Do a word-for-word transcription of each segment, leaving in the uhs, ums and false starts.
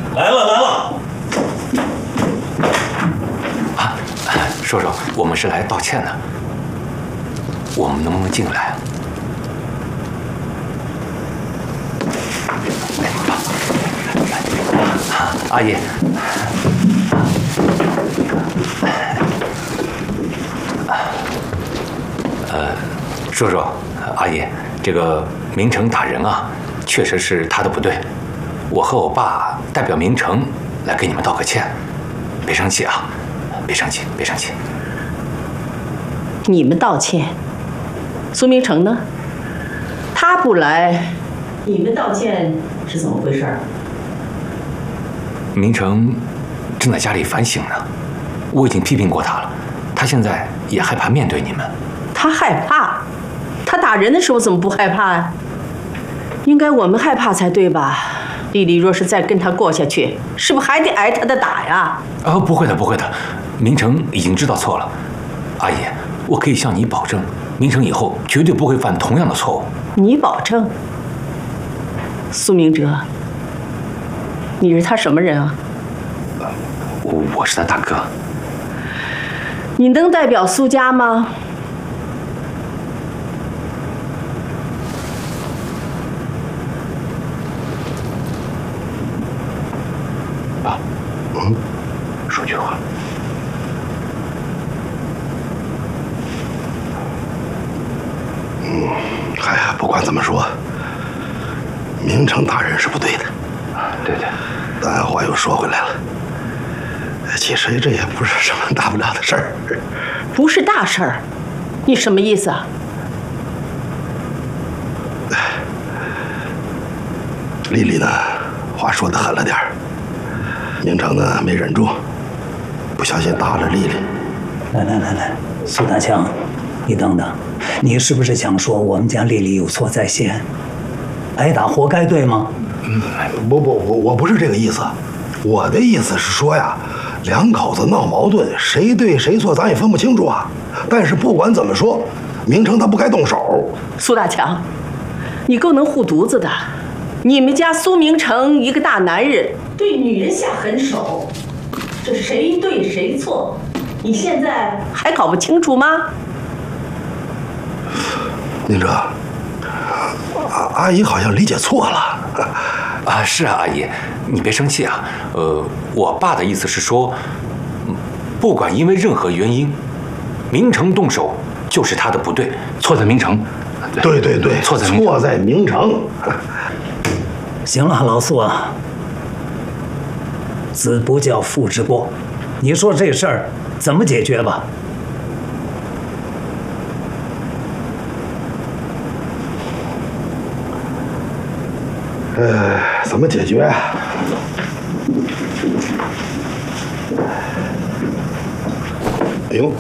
来了来了。 啊，叔叔，我们是来道歉的，我们能不能进来？阿姨。呃，叔叔，阿姨，这个明成打人啊，确实是他的不对。我和我爸代表明成来给你们道个歉，别生气啊，别生气，别生气。 你们道歉，苏明成呢？他不来，你们道歉是怎么回事？ 明成正在家里反省呢，我已经批评过他了，他现在也害怕面对你们。 他害怕？他打人的时候怎么不害怕呀？应该我们害怕才对吧？丽丽若是再跟他过下去，是不是还得挨他的打呀？ 啊，不会的，不会的，明成已经知道错了。阿姨，我可以向你保证，明成以后绝对不会犯同样的错误。 你保证？苏明哲，你是他什么人啊？ 我我是他大哥。 你能代表苏家吗？ 爸，嗯，说句话。 嗯，哎呀，不管怎么说，明成打人是不对的。 对对。 但话又说回来了，其实这也不是什么大不了的事儿。 不是大事儿？你什么意思啊？ 丽丽呢，话说的狠了点儿。明成呢没忍住，不小心打了丽丽。 来来来来，苏大强，你等等，你是不是想说我们家丽丽有错在先，挨打活该，对吗？ 嗯，不不，我我不是这个意思，我的意思是说呀，两口子闹矛盾，谁对谁错咱也分不清楚啊。但是不管怎么说，明成他不该动手。 苏大强，你够能护犊子的。你们家苏明成一个大男人对女人下狠手，这谁对谁错，你现在还搞不清楚吗？ 明哲，阿阿姨好像理解错了。 啊，是啊，阿姨，你别生气啊。呃，我爸的意思是说，不管因为任何原因，明成动手就是他的不对，错在明成。 对对对，错在错在明成。 行了，老苏啊，子不教父之过，你说这事儿怎么解决吧？ 呃，怎么解决？哎呦，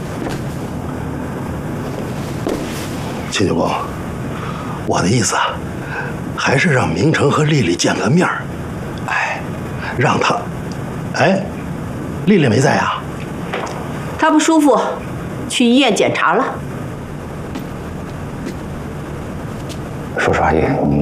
秦九公，我的意思啊，还是让明成和丽丽见个面儿。哎，让他，哎，丽丽没在啊？ 她不舒服，去医院检查了。 叔叔阿姨，你